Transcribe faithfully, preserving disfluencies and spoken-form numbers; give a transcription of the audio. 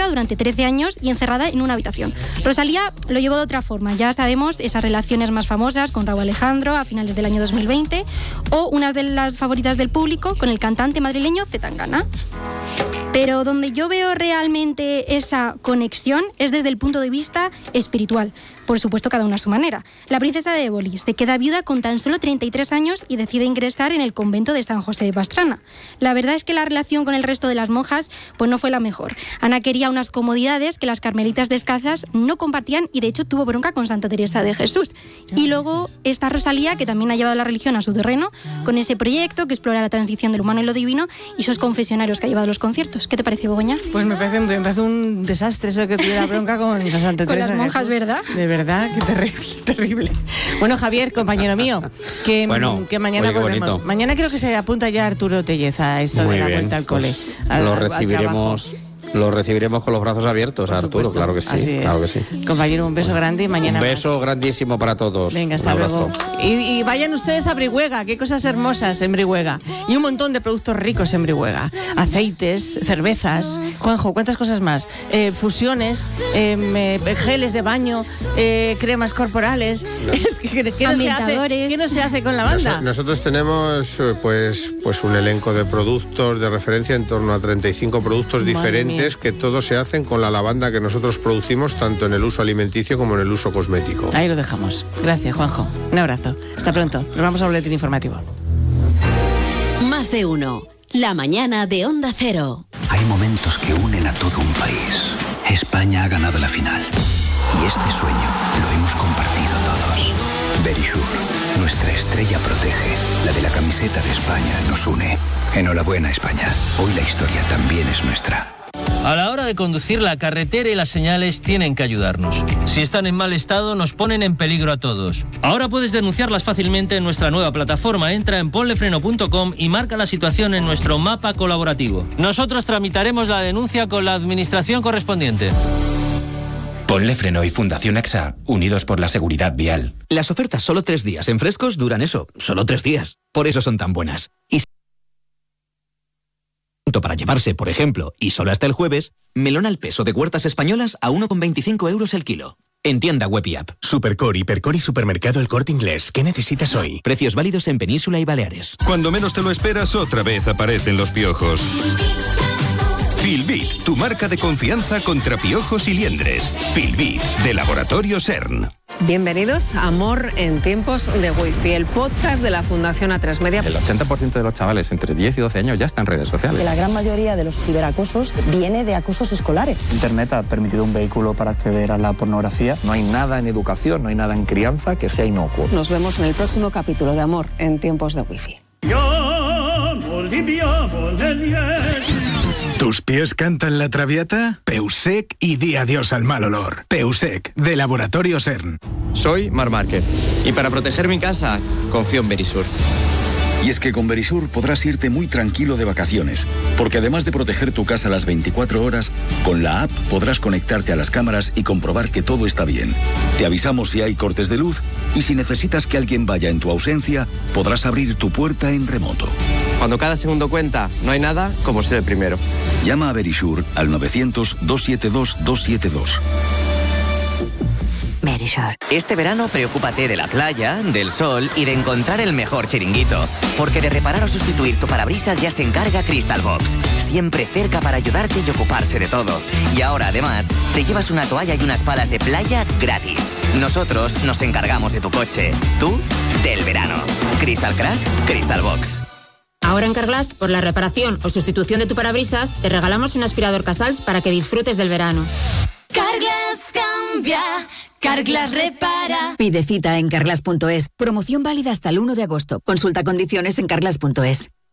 alcohólica durante trece años y encerrada en una habitación. Rosalía lo llevó de otra forma. Ya sabemos esas relaciones más famosas con Rauw Alejandro a finales del año dos mil veinte o una de las favoritas del público con el cantante madrileño C. Tangana. Pero donde yo veo realmente esa conexión es desde el punto de vista espiritual. Por supuesto, cada una a su manera. La princesa de Éboli se queda viuda con tan solo treinta y tres años y decide ingresar en el convento de San José de Pastrana. La verdad es que la relación con el resto de las monjas pues no fue la mejor. Ana quería unas comodidades que las carmelitas descalzas no compartían y de hecho tuvo bronca con Santa Teresa de Jesús. Y luego está Rosalía, que también ha llevado la religión a su terreno con ese proyecto que explora la transición del humano y lo divino y esos confesionarios que ha llevado a los conciertos. ¿Qué te parece, Begoña? Pues me parece, me parece un desastre eso que tuviera bronca con Santa Teresa. Con las monjas, ¿verdad? De verdad, qué terrible, terrible. Bueno, Javier, compañero mío, que, bueno, que mañana oye, volvemos. bonito. Mañana creo que se apunta ya Arturo Tellez a esto Muy de la bien, vuelta al cole. pues al, lo al recibiremos. Lo recibiremos con los brazos abiertos, Por Arturo, supuesto. claro que sí, Así es. claro que sí. Compañero, un beso grande y mañana Un beso más. grandísimo para todos. Venga, hasta Un abrazo. luego. Y, y vayan ustedes a Brihuega, qué cosas hermosas en Brihuega. Y un montón de productos ricos en Brihuega. Aceites, cervezas. Juanjo, ¿cuántas cosas más? Eh, fusiones, eh, eh, geles de baño, eh, cremas corporales. Es que, ¿qué, qué no se hace, ¿Qué no se hace con la banda? Nos- nosotros tenemos eh, pues, pues un elenco de productos de referencia, en torno a treinta y cinco productos Madre diferentes mía. que todos se hacen con la lavanda que nosotros producimos tanto en el uso alimenticio como en el uso cosmético. Ahí lo dejamos. Gracias, Juanjo. Un abrazo. Hasta pronto. Nos vamos a boletín informativo. Más de uno. La mañana de Onda Cero. Hay momentos que unen a todo un país. España ha ganado la final. Y este sueño lo hemos compartido todos. Verisure, nuestra estrella protege. La de la camiseta de España nos une. Enhorabuena, España. Hoy la historia también es nuestra. A la hora de conducir, la carretera y las señales tienen que ayudarnos. Si están en mal estado, nos ponen en peligro a todos. Ahora puedes denunciarlas fácilmente en nuestra nueva plataforma. Entra en ponlefreno punto com y marca la situación en nuestro mapa colaborativo. Nosotros tramitaremos la denuncia con la administración correspondiente. Ponle Freno y Fundación AXA, unidos por la seguridad vial. Las ofertas solo tres días en Frescos duran eso, solo tres días. Por eso son tan buenas. Y para llevarse, por ejemplo, y solo hasta el jueves, melón al peso de Huertas Españolas a uno con veinticinco euros el kilo. En tienda web y app. Supercor, Hipercor y Supermercado El Corte Inglés. ¿Qué necesitas hoy? Precios válidos en Península y Baleares. Cuando menos te lo esperas, otra vez aparecen los piojos. Filbit, tu marca de confianza contra piojos y liendres. Filbit, de Laboratorio CERN. Bienvenidos a Amor en tiempos de Wi-Fi, el podcast de la Fundación A tres Media. El ochenta por ciento de los chavales entre diez y doce años ya están en redes sociales. La gran mayoría de los ciberacosos viene de acosos escolares. Internet ha permitido un vehículo para acceder a la pornografía. No hay nada en educación, no hay nada en crianza que sea inocuo. Nos vemos en el próximo capítulo de Amor en tiempos de Wi-Fi. ¿Tus pies cantan la traviata? Peusec y di adiós al mal olor. Peusec, de Laboratorio CERN. Soy Marc Márquez y para proteger mi casa confío en Verisure. Y es que con Verisure podrás irte muy tranquilo de vacaciones, porque además de proteger tu casa las veinticuatro horas, con la app podrás conectarte a las cámaras y comprobar que todo está bien. Te avisamos si hay cortes de luz y si necesitas que alguien vaya en tu ausencia, podrás abrir tu puerta en remoto. Cuando cada segundo cuenta, no hay nada como ser el primero. Llama a Verisure al novecientos, doscientos setenta y dos, doscientos setenta y dos. Verisure. Este verano preocúpate de la playa, del sol y de encontrar el mejor chiringuito. Porque de reparar o sustituir tu parabrisas ya se encarga Crystal Box. Siempre cerca para ayudarte y ocuparse de todo. Y ahora además te llevas una toalla y unas palas de playa gratis. Nosotros nos encargamos de tu coche. Tú, del verano. Crystal Crack, Crystal Box. Ahora en Carglass, por la reparación o sustitución de tu parabrisas, te regalamos un aspirador Casals para que disfrutes del verano. Carglass cambia, Carglass repara. Pide cita en carglass punto es. Promoción válida hasta el uno de agosto. Consulta condiciones en carglass punto es.